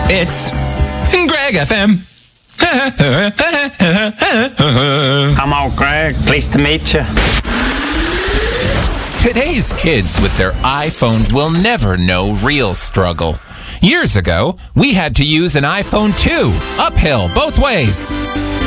It's Greg FM. Come on, Greg. Pleased to meet you. Today's kids with their iPhone will never know real struggle. Years ago, we had to use an iPhone 2, uphill, both ways.